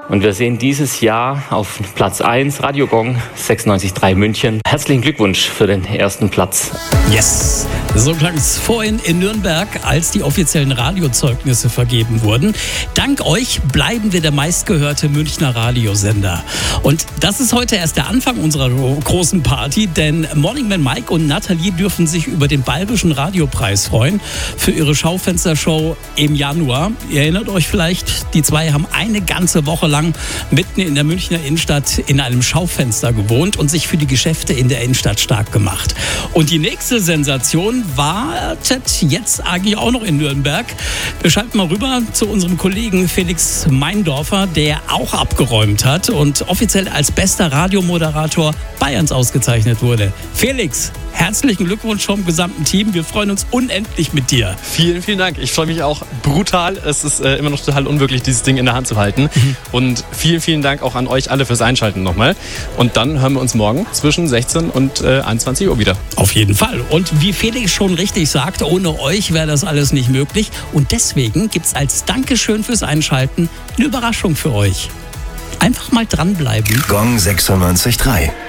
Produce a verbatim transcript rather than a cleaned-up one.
Und wir sehen dieses Jahr auf Platz eins Radio Gong sechsundneunzig Komma drei München. Herzlichen Glückwunsch für den ersten Platz. Yes! So klang es vorhin in Nürnberg, als die offiziellen Radiozeugnisse vergeben wurden. Dank euch bleiben wir der meistgehörte Münchner Radiosender. Und das ist heute erst der Anfang unserer großen Party, denn Morning Man Mike und Nathalie dürfen sich über den Bayerischen Radiopreis freuen für ihre Schaufenstershow im Januar. Ihr erinnert euch vielleicht, die zwei haben eine ganze Woche lang mitten in der Münchner Innenstadt in einem Schaufenster gewohnt und sich für die Geschäfte in der Innenstadt stark gemacht. Und die nächste Sensation wartet jetzt eigentlich auch noch in Nürnberg. Wir schalten mal rüber zu unserem Kollegen Felix Meindorfer, der auch abgeräumt hat und offiziell als bester Radiomoderator Bayerns ausgezeichnet wurde. Felix, herzlichen Glückwunsch vom gesamten Team. Wir freuen uns unendlich mit dir. Vielen, vielen Dank. Ich freue mich auch brutal. Es ist äh, immer noch total unwirklich, dieses Ding in der Hand zu halten. Mhm. Und vielen, vielen Dank auch an euch alle fürs Einschalten nochmal. Und dann hören wir uns morgen zwischen sechzehn und äh, einundzwanzig Uhr wieder. Auf jeden Fall. Und wie Felix schon richtig sagt, ohne euch wäre das alles nicht möglich. Und deswegen gibt es als Dankeschön fürs Einschalten eine Überraschung für euch. Einfach mal dranbleiben. Gong sechsundneunzig Komma drei.